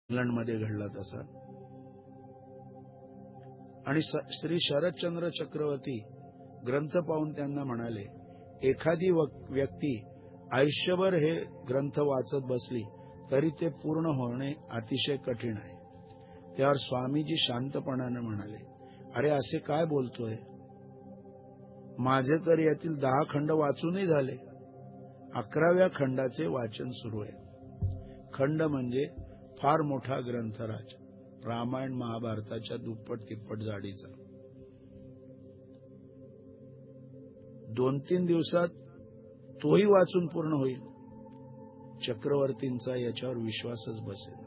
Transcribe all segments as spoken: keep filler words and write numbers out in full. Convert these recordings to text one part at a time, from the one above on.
इंग्लंडमध्ये घडला तसा. आणि श्री शरदचंद्र चक्रवर्ती ग्रंथ पाहून त्यांना म्हणाले, एखादी व्यक्ती आयुष्यभर हे ग्रंथ वाचत बसली तरी ते पूर्ण होणे अतिशय कठीण आहे. त्यावर स्वामीजी शांतपणाने म्हणाले, अरे असे काय बोलतोय, माझे तर यातील दहा खंड वाचूनही झाले. अकराव्या खंडाचे वाचन सुरू आहे. खंड म्हणजे फार मोठा ग्रंथराज, रामायण महाभारताच्या दुप्पट तिप्पट जाडीचा. दोन तीन दिवसात तोही वाचून पूर्ण होईल. चक्रवर्तींचा याच्यावर विश्वासच बसेल.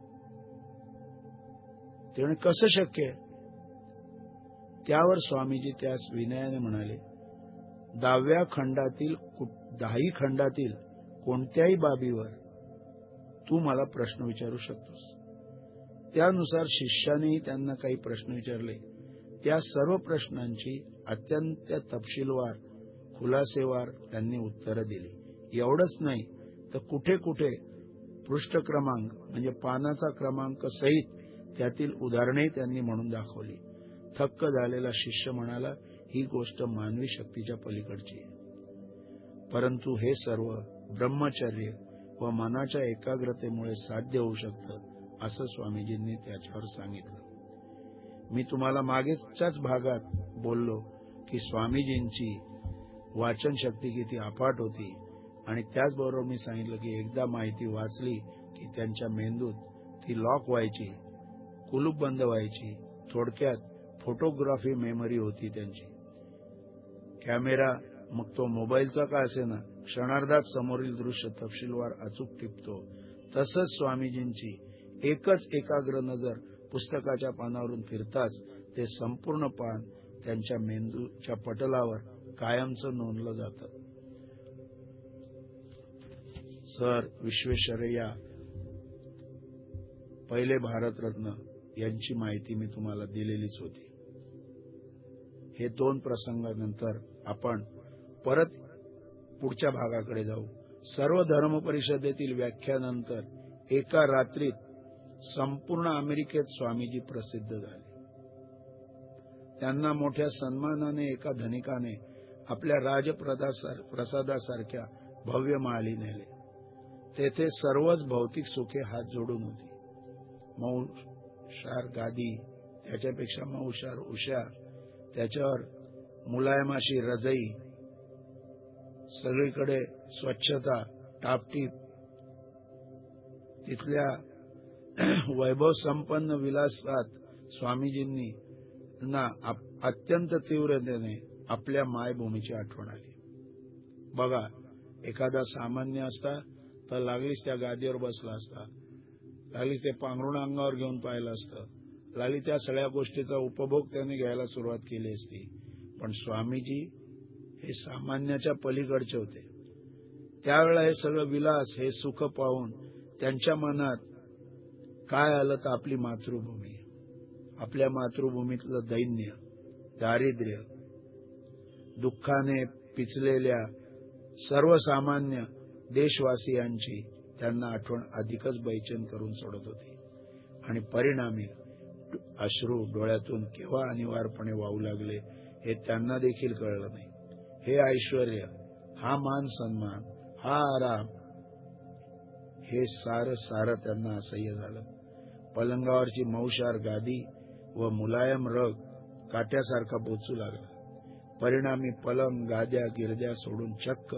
तेव्हा कसं शक्य आहे? त्यावर स्वामीजी त्यास विनयाने म्हणाले, दहाव्या खंडातील दहाही खंडातील कोणत्याही बाबीवर तू मला प्रश्न विचारू शकतोस. त्यानुसार शिष्यानेही त्यांना काही प्रश्न विचारले. त्या सर्व प्रश्नांची अत्यंत तपशीलवार खुलासेवार त्यांनी उत्तरं दिली. एवढंच नाही तर कुठे कुठे पृष्ठ क्रमांक म्हणजे पानाचा क्रमांक सहित त्यातील उदाहरणे त्यांनी म्हणून दाखवली. थक्क झालेला शिष्य म्हणाला, ही गोष्ट मानवी शक्तीच्या पलीकडची आहे. परंतु हे सर्व ब्रह्मचर्य व मनाच्या एकाग्रतेमुळे साध्य होऊ शकतं, असं स्वामीजींनी त्याच्यावर सांगितलं. मी तुम्हाला मागेच्याच भागात बोललो की स्वामीजींची वाचन शक्ती किती अफाट होती. आणि त्याचबरोबर मी सांगितलं की एकदा माहिती वाचली की त्यांच्या मेंदूत ती लॉक व्हायची, कुलूप बंद व्हायची. थोडक्यात फोटोग्राफी मेमरी होती त्यांची. कॅमेरा मग तो मोबाईलचा का असेना, क्षणार्धात समोरील दृश्य तपशीलवार अचूक टिपतो. तसंच स्वामीजींची एकच एकाग्र नजर पुस्तकाच्या पानावरून फिरताच ते संपूर्ण पान त्यांच्या मेंदूच्या पटलावर कायमचं नोंदलं जातं. सर विश्वेश्वरय्या पहिले भारतरत्न यांची माहिती मी तुम्हाला दिलेलीच होती. हे दोन प्रसंगानंतर आपण परत पुढच्या भागाकडे जाऊ. सर्व धर्म परिषदेतील व्याख्यानंतर एका रात्रीत संपूर्ण अमेरिकेत स्वामीजी प्रसिद्ध झाले. त्यांना मोठ्या सन्मानाने एका धनिकाने आपल्या राजप्रसादासारख्या भव्य महाली नेले. तेथे सर्वच भौतिक सुखे हात जोडून होती. मौशार गादी, त्याच्यापेक्षा मौशार उशा, त्याच्यावर मुलायमाशी रजई, सगळीकडे स्वच्छता, टापटीप. तिथल्या वैभव संपन्न विलासात स्वामीजींनी ना अत्यंत तीव्रतेने आपल्या मायभूमीची आठवण आली. बघा, एखादा सामान्य असता तर लागलीच त्या गादीवर बसला असता, लागलीच ते पांघरुण अंगावर घेऊन पाहिलं असतं, लागली त्या सगळ्या गोष्टीचा उपभोग त्याने घ्यायला सुरुवात केली असती. पण स्वामीजी हे सामान्याच्या पलीकडचे होते. त्यावेळेला हे सगळं विलास, हे सुख पाहून त्यांच्या मनात काय आलं तर आपली मातृभूमी, आपल्या मातृभूमीतलं दैन्य, दारिद्र्य, दुःखाने पिचलेल्या सर्वसामान्य देशवासियांची त्यांना आठवण अधिकच बैचेन करून सोडत होती. आणि परिणामी अश्रू डोळ्यातून केव्हा अनिवार्यपणे वाहू लागले हे त्यांना देखील कळलं नाही. हे ऐश्वर्य, हा मान सन्मान, हा आराम, हे सारं सारं त्यांना असह्य झालं. पलंगावरची मौशार गादी व मुलायम रग काट्यासारखा बोचू लागला. परिणामी पलंग, गाद्या, गिरद्या सोडून चक्क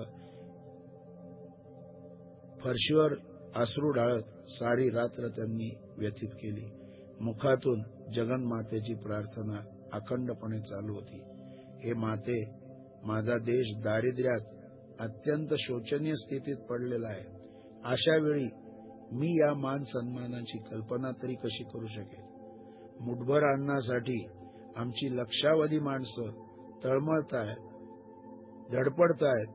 फरशीवर अश्रू ढाळत सारी रात्र त्यांनी व्यतीत केली. मुखातून जगन्मातेची प्रार्थना अखंडपणे चालू होती. हे माते, माझा देश दारिद्र्यात अत्यंत शोचनीय स्थितीत पडलेला आहे. अशा वेळी मी या मान सन्मानाची कल्पना तरी कशी करू शकेल? मुठभर अन्नासाठी आमची लक्षावधी माणसं तळमळतायत, धडपडतायत,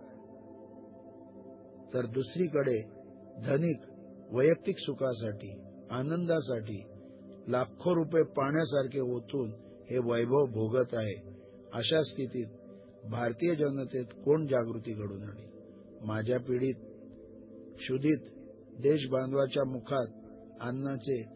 तर दुसरीकडे धनिक वैयक्तिक सुखासाठी, आनंदासाठी लाखो रुपये पाण्यासारखे ओतून हे वैभव भोगत आहे. अशा स्थितीत भारतीय जनतेत कोण जागृती घडून आणेल? माझ्या पिढीत क्षुधित देशबांधवाच्या मुखात अन्नाचे